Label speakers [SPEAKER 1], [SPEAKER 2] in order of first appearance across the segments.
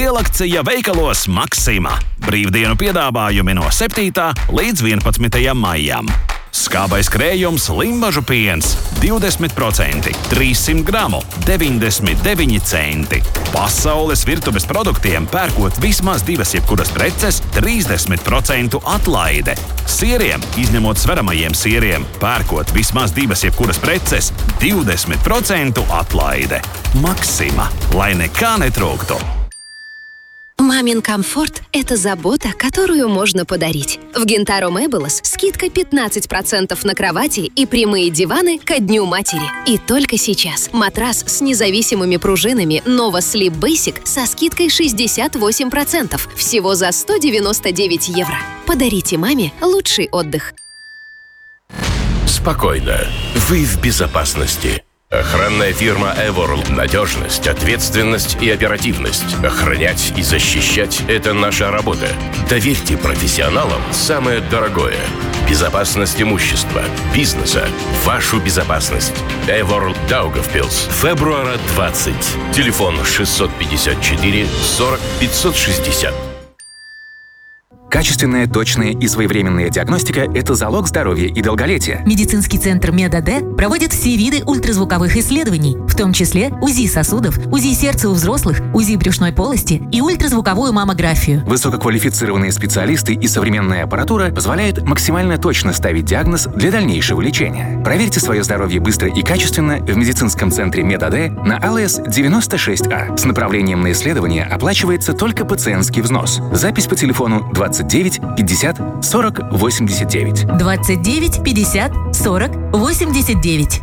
[SPEAKER 1] Lielakcija veikalos Maxima. Brīvdienu piedāvājumi no 7. līdz 11. maijam. Skābais krējums Limbažu piens 20%, 300 gramu, 99 centi. Pasaules virtuves produktiem pērkot vismaz 2 jebkuras preces 30% atlaide. Sieriem, izņemot sveramajiem sieriem, pērkot vismaz 2 jebkuras preces 20% atlaide. Maxima, lai nekā netrūktu.
[SPEAKER 2] Мамин комфорт – это забота, которую можно подарить. В Гентаро Мэблос скидка 15% на кровати и прямые диваны ко Дню матери. И только сейчас матрас с независимыми пружинами Nova Sleep Basic со скидкой 68%. Всего за 199 евро. Подарите маме лучший отдых.
[SPEAKER 3] Спокойно. Вы в безопасности. Охранная фирма Eworld. Надежность, ответственность и оперативность. Охранять и защищать – это наша работа. Доверьте профессионалам самое дорогое. Безопасность имущества, бизнеса, вашу безопасность. Eworld Daugavpils. Февруара 20. Телефон 654 40 560.
[SPEAKER 4] Качественная, точная и своевременная диагностика – это залог здоровья и долголетия.
[SPEAKER 5] Медицинский центр МедАД проводит все виды ультразвуковых исследований, в том числе УЗИ сосудов, УЗИ сердца у взрослых, УЗИ брюшной полости и ультразвуковую маммографию.
[SPEAKER 4] Высококвалифицированные специалисты и современная аппаратура позволяют максимально точно ставить диагноз для дальнейшего лечения. Проверьте свое здоровье быстро и качественно в медицинском центре МедАД на АЛС 96А. С направлением на исследование оплачивается только пациентский взнос. Запись по телефону 29 50 40 89.
[SPEAKER 5] 29 50 40 89.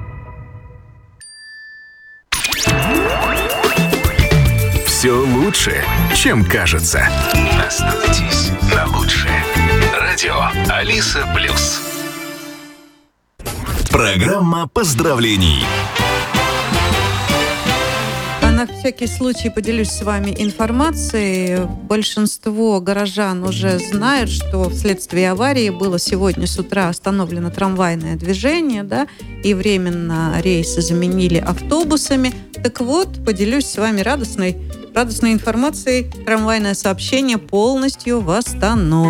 [SPEAKER 6] Все лучше, чем кажется. Настройтесь на лучшее. Радио Алиса Плюс. Программа поздравлений.
[SPEAKER 7] На всякий случай поделюсь с вами информацией. Большинство горожан уже знают, что вследствие аварии было сегодня с утра остановлено трамвайное движение, да, и временно рейсы заменили автобусами. Так вот, поделюсь с вами радостной информацией. Трамвайное сообщение полностью восстановлено.